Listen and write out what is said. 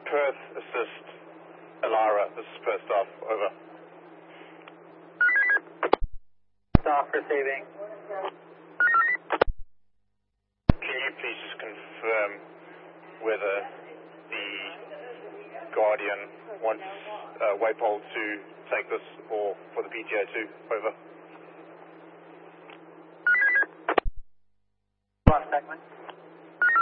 Perth assist Elara. This is Perth staff. Over. Staff receiving. Can you please just confirm whether the Guardian wants Waypole to take this or for the PTO to? Over.